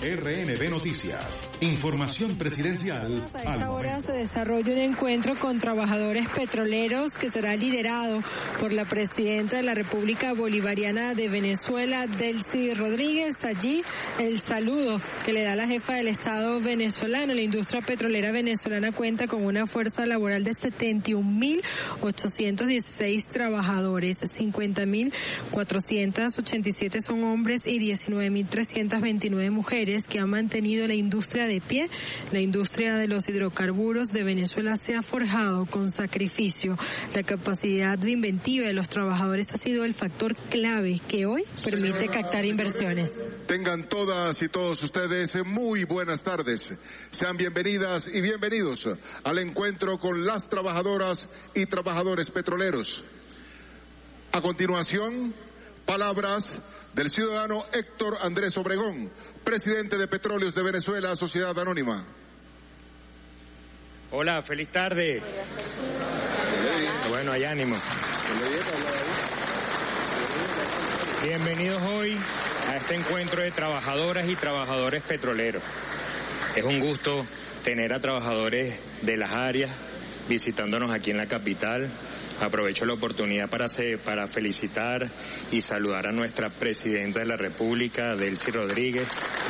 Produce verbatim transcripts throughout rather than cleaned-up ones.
R N B Noticias. Información presidencial. A esta hora se desarrolla un encuentro con trabajadores petroleros que será liderado por la presidenta de la República Bolivariana de Venezuela, Delcy Rodríguez. Allí el saludo que le da la jefa del Estado venezolano. La industria petrolera venezolana cuenta con una fuerza laboral de setenta y un mil ochocientos dieciséis trabajadores, cincuenta mil cuatrocientos ochenta y siete son hombres y diecinueve mil trescientos veintinueve mujeres que han mantenido la industria de pie. La industria de los hidrocarburos de Venezuela se ha forjado con sacrificio. La capacidad de inventiva de los trabajadores ha sido el factor clave que hoy permite captar inversiones. Tengan todas y todos ustedes muy buenas tardes. Sean bienvenidas y bienvenidos al encuentro con las trabajadoras y trabajadores petroleros. A continuación, palabras del ciudadano Héctor Andrés Obregón, presidente de Petróleos de Venezuela, Sociedad Anónima. Hola, feliz tarde. Bueno, hay ánimo. Bienvenidos hoy a este encuentro de trabajadoras y trabajadores petroleros. Es un gusto tener a trabajadores de las áreas visitándonos aquí en la capital. Aprovecho la oportunidad para, hacer, para felicitar y saludar a nuestra presidenta de la República, Delcy Rodríguez.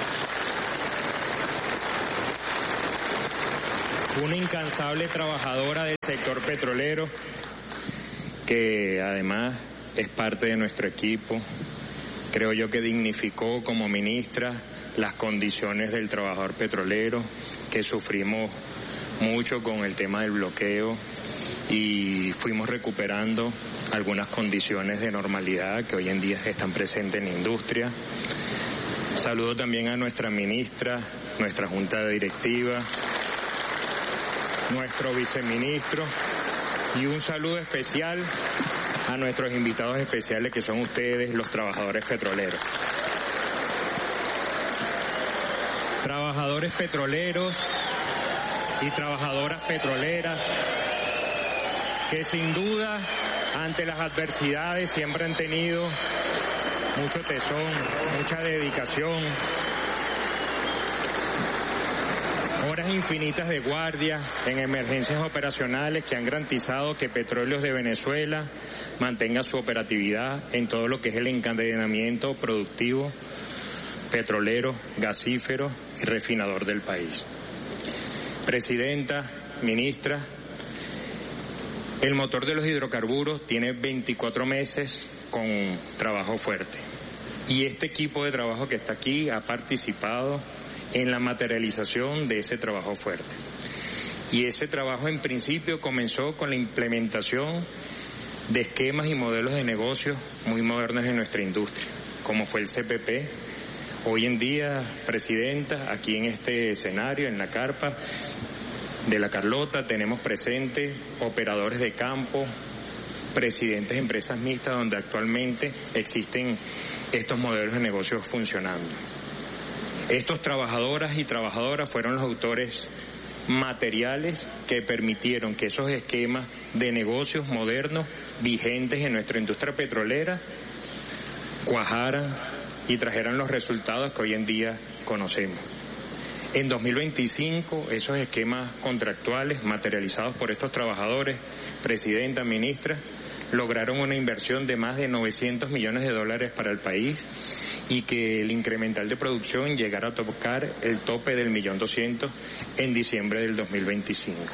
Una incansable trabajadora del sector petrolero que además es parte de nuestro equipo. Creo yo que dignificó como ministra las condiciones del trabajador petrolero, que sufrimos mucho con el tema del bloqueo y fuimos recuperando algunas condiciones de normalidad que hoy en día están presentes en la industria. Saludo también a nuestra ministra, nuestra junta directiva, nuestro viceministro y un saludo especial a nuestros invitados especiales que son ustedes, los trabajadores petroleros. Trabajadores petroleros y trabajadoras petroleras que sin duda ante las adversidades siempre han tenido mucho tesón, mucha dedicación, horas infinitas de guardia en emergencias operacionales que han garantizado que Petróleos de Venezuela mantenga su operatividad en todo lo que es el encadenamiento productivo petrolero, gasífero y refinador del país. Presidenta, ministra, el motor de los hidrocarburos tiene veinticuatro meses con trabajo fuerte. Y este equipo de trabajo que está aquí ha participado en la materialización de ese trabajo fuerte. Y ese trabajo en principio comenzó con la implementación de esquemas y modelos de negocios muy modernos en nuestra industria, como fue el C P P. Hoy en día, presidenta, aquí en este escenario, en la carpa de la Carlota, tenemos presentes operadores de campo, presidentes de empresas mixtas donde actualmente existen estos modelos de negocios funcionando. Estos trabajadoras y trabajadoras fueron los autores materiales que permitieron que esos esquemas de negocios modernos vigentes en nuestra industria petrolera cuajaran y trajeran los resultados que hoy en día conocemos. En dos mil veinticinco, esos esquemas contractuales materializados por estos trabajadores, presidenta, ministra, lograron una inversión de más de novecientos millones de dólares para el país y que el incremental de producción llegara a tocar el tope del millón doscientos en diciembre del dos mil veinticinco.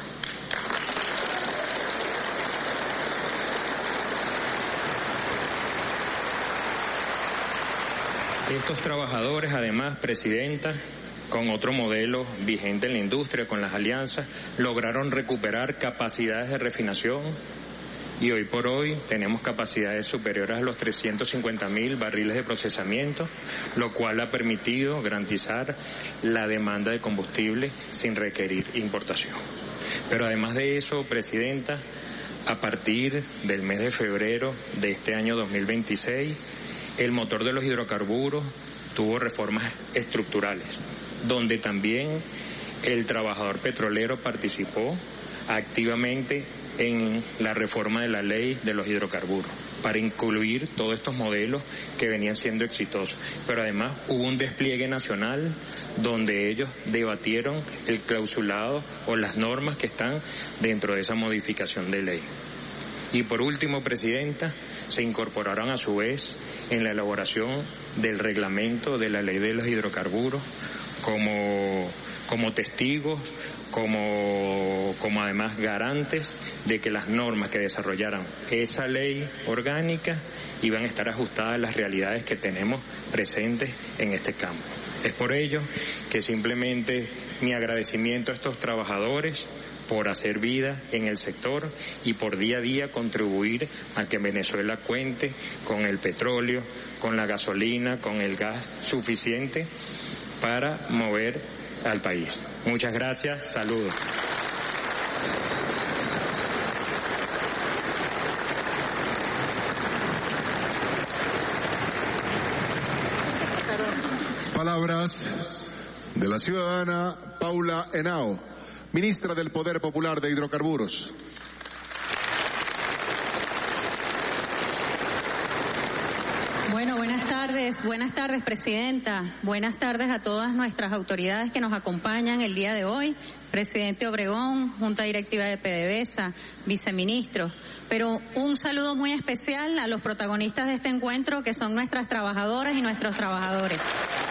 Estos trabajadores, además, presidenta, con otro modelo vigente en la industria, con las alianzas, lograron recuperar capacidades de refinación y hoy por hoy tenemos capacidades superiores a los trescientos cincuenta mil barriles de procesamiento, lo cual ha permitido garantizar la demanda de combustible sin requerir importación. Pero además de eso, presidenta, a partir del mes de febrero de este año dos mil veintiséis, el motor de los hidrocarburos tuvo reformas estructurales, donde también el trabajador petrolero participó activamente en la reforma de la ley de los hidrocarburos, para incluir todos estos modelos que venían siendo exitosos. Pero además hubo un despliegue nacional donde ellos debatieron el clausulado o las normas que están dentro de esa modificación de ley. Y por último, Presidenta, se incorporaron a su vez en la elaboración del reglamento de la ley de los hidrocarburos como, como testigos, como, como además garantes de que las normas que desarrollaran esa ley orgánica iban a estar ajustadas a las realidades que tenemos presentes en este campo. Es por ello que simplemente mi agradecimiento a estos trabajadores por hacer vida en el sector y por día a día contribuir a que Venezuela cuente con el petróleo, con la gasolina, con el gas suficiente para mover al país. Muchas gracias, saludos. Palabras de la ciudadana Paula Henao, ministra del Poder Popular de Hidrocarburos. Bueno, buenas tardes, buenas tardes, Presidenta. Buenas tardes a todas nuestras autoridades que nos acompañan el día de hoy. Presidente Obregón, Junta Directiva de PDVSA, viceministros. Pero un saludo muy especial a los protagonistas de este encuentro, que son nuestras trabajadoras y nuestros trabajadores.